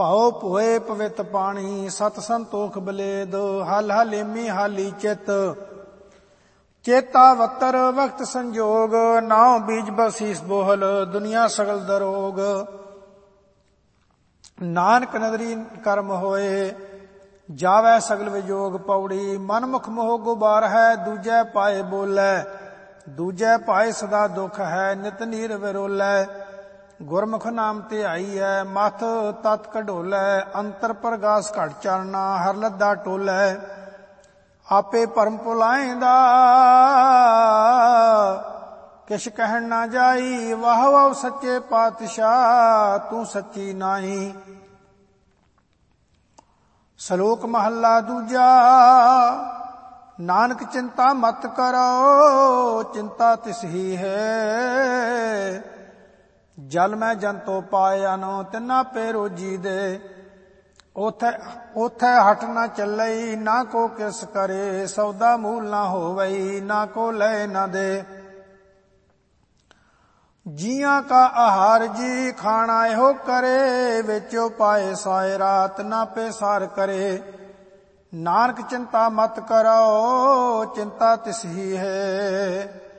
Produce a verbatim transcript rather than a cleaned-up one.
ਭਾਉ ਭੋਏ ਪਵਿੱਤ ਪਾਣੀ, ਸਤ ਸੰਤੋਖ ਬਲੇਦ, ਹਲ ਹਲੇਮੀ ਹਾਲੀ ਚਿਤ, ਚੇਤਾ ਵੱਤਰ ਵਕਤ ਸੰਜੋਗ, ਨਾਉ ਬੀਜ ਬਸੀਸ ਬੋਹਲ, ਦੁਨੀਆ ਸਗਲ ਦਰੋਗ। ਨਾਨਕ ਨਦਰੀ ਕਰਮ ਹੋਏ, ਜਾਵੈ ਸਗਲ ਵਿਜੋਗ ਪੌੜੀ, ਮਨ ਮੁਖ ਮੋਹ ਗੁਬਾਰ ਹੈ, ਦੂਜੈ ਪਾਏ ਬੋਲੇ, ਦੂਜੈ ਪਾਏ ਸਦਾ ਦੁਖ ਹੈ, ਨਿਤ ਨੀਰ ਵਿਰੋਲੇ। ਗੁਰਮੁਖ ਨਾਮ ਧਿਆਈਐ, ਮਥ ਤਤ ਕਢੋਲੇ, ਅੰਤਰ ਪ੍ਰਗਾਸ ਘਟ ਚਰਨਾ, ਹਰ ਲੱਦਾ ਟੋਲੇ। ਆਪੇ ਭਰਮ ਭੁਲਾਏਂਦਾ, ਕਿਛ ਕਹਿਣ ਨਾ ਜਾਈ, ਵਾਹ ਵਾਹ ਸੱਚੇ ਪਾਤਸ਼ਾਹ, ਤੂੰ ਸੱਚੀ ਨਾਹੀ। ਸ਼ਲੋਕ ਮਹੱਲਾ ਦੂਜਾ। ਨਾਨਕ ਚਿੰਤਾ ਮਤ ਕਰੋ, ਚਿੰਤਾ ਤਿਸ ਹੀ ਹੈ, ਜਲ ਮੈਂ ਜੰਤੋ ਪਾਇਨ, ਤਿਨਾ ਪੇ ਰੋਜੀ ਦੇ। ਉਥੇ ਉਥੇ ਹਟ ਨਾ ਚੱਲਈ, ਨਾ ਕੋ ਕਿਸ ਕਰੇ, ਸੌਦਾ ਮੂਲ ਨਾ ਹੋਵਈ, ਨਾ ਕੋ ਲੈ ਨਾ ਦੇ। ਜੀਆਂ ਕਾ ਆਹਾਰ ਜੀ ਖਾਣਾ ਇਹੋ ਕਰੇ, ਵਿੱਚੋ ਪਾਏ ਸਾਇ ਰਾਤ, ਨਾ ਪੇ ਸਾਰ ਕਰੇ। ਨਾਨਕ ਚਿੰਤਾ ਮਤ ਕਰੋ, ਚਿੰਤਾ ਤਿਸ ਹੀ ਹੈ,